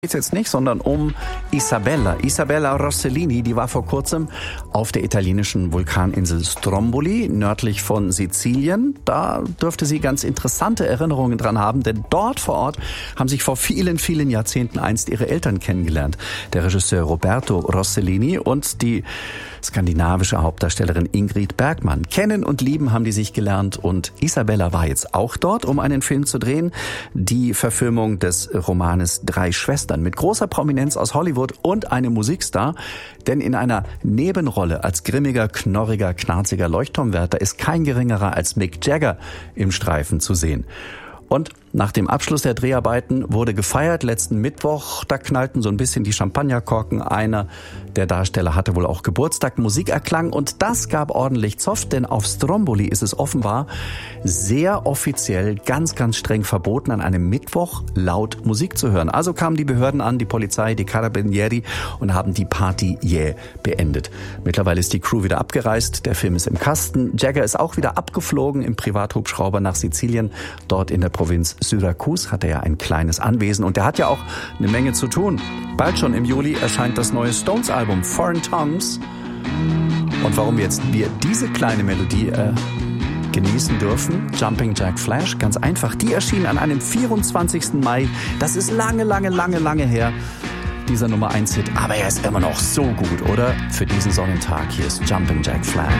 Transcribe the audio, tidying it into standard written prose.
Geht's jetzt nicht, sondern um Isabella. Isabella Rossellini, die war vor kurzem auf der italienischen Vulkaninsel Stromboli, nördlich von Sizilien. Da dürfte sie ganz interessante Erinnerungen dran haben, denn dort vor Ort haben sich vor vielen, vielen Jahrzehnten einst ihre Eltern kennengelernt. Der Regisseur Roberto Rossellini und die skandinavische Hauptdarstellerin Ingrid Bergman. Kennen und lieben haben die sich gelernt und Isabella war jetzt auch dort, um einen Film zu drehen. Die Verfilmung des Romanes Drei Schwestern mit großer Prominenz aus Hollywood und einem Musikstar. Denn in einer Nebenrolle als grimmiger, knorriger, knarziger Leuchtturmwärter ist kein geringerer als Mick Jagger im Streifen zu sehen. Und nach dem Abschluss der Dreharbeiten wurde gefeiert. Letzten Mittwoch, da knallten so ein bisschen die Champagnerkorken. Einer der Darsteller hatte wohl auch Geburtstag. Musik erklang und das gab ordentlich Zoff, denn auf Stromboli ist es offenbar sehr offiziell ganz, ganz streng verboten, an einem Mittwoch laut Musik zu hören. Also kamen die Behörden an, die Polizei, die Carabinieri und haben die Party beendet. Mittlerweile ist die Crew wieder abgereist, der Film ist im Kasten. Jagger ist auch wieder abgeflogen im Privathubschrauber nach Sizilien, dort in der Provinz Syrakus hat er ja ein kleines Anwesen und der hat ja auch eine Menge zu tun. Bald schon im Juli erscheint das neue Stones-Album Foreign Tongues. Und warum wir diese kleine Melodie genießen dürfen, Jumping Jack Flash, ganz einfach. Die erschien an einem 24. Mai. Das ist lange, lange, lange, lange her. Dieser Nummer 1 Hit, aber er ist immer noch so gut, oder? Für diesen Sonnentag, hier ist Jumping Jack Flash.